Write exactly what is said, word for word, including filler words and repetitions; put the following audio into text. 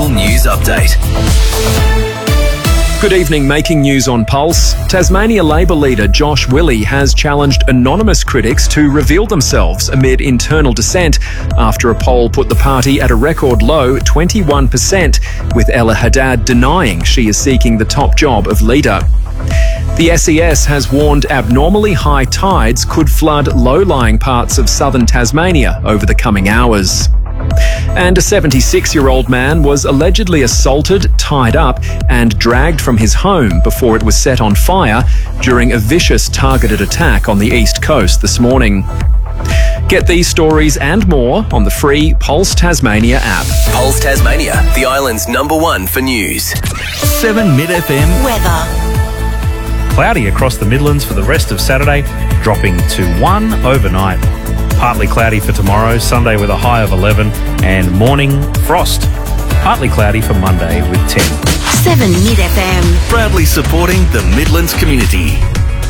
local news update. Good evening, making news on Pulse. Tasmania Labor leader Josh Willey has challenged anonymous critics to reveal themselves amid internal dissent after a poll put the party at a record low twenty-one percent, with Ella Haddad denying she is seeking the top job of leader. The S E S has warned abnormally high tides could flood low-lying parts of southern Tasmania over the coming hours. And a seventy-six-year-old man was allegedly assaulted, tied up and dragged from his home before it was set on fire during a vicious targeted attack on the East Coast this morning. Get these stories and more on the free Pulse Tasmania app. Pulse Tasmania, the island's number one for news. seven Mid F M weather. Cloudy across the Midlands for the rest of Saturday, dropping to one overnight. Partly cloudy for tomorrow, Sunday with a high of eleven, and morning frost. Partly cloudy for Monday with ten. seven Mid F M. Proudly supporting the Midlands community.